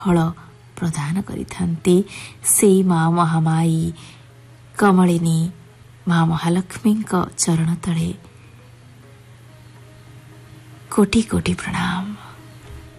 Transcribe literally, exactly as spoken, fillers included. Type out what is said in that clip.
फल प्रदान करिथान्ते सेई माँ महामाई कमलिनी माँ महालक्ष्मी चरण तले कोटि कोटि प्रणाम।